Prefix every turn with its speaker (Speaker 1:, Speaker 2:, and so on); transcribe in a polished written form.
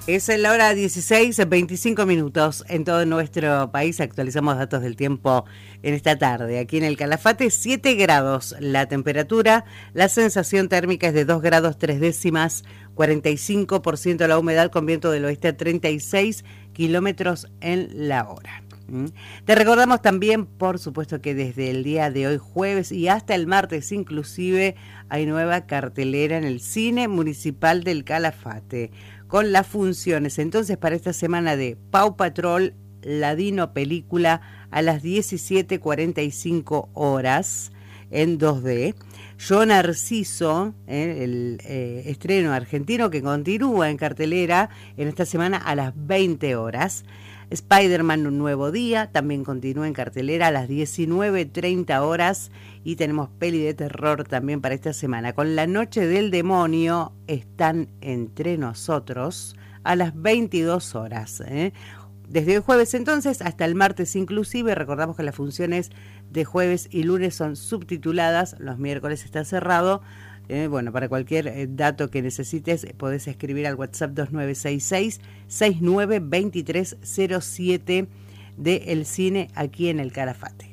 Speaker 1: Es la hora 16:25 en todo nuestro país. Actualizamos datos del tiempo en esta tarde. Aquí en el Calafate, 7 grados la temperatura. La sensación térmica es de 2 grados 3 décimas, 45% la humedad con viento del oeste a 36 kilómetros en la hora. Te recordamos también, por supuesto, que desde el día de hoy jueves y hasta el martes inclusive hay nueva cartelera en el Cine Municipal del Calafate con las funciones entonces para esta semana de Paw Patrol, Ladino Película a las 17:45 horas en 2D. Yo Narciso, el estreno argentino que continúa en cartelera en esta semana a las 20 horas. Spider-Man Un Nuevo Día también continúa en cartelera a las 19:30 horas y tenemos peli de terror también para esta semana. Con La Noche del Demonio están entre nosotros a las 22 horas. Desde hoy jueves entonces hasta el martes inclusive, recordamos que las funciones de jueves y lunes son subtituladas, los miércoles está cerrado. Bueno, para cualquier dato que necesites podés escribir al WhatsApp 2966-692307 de El Cine aquí en el Calafate.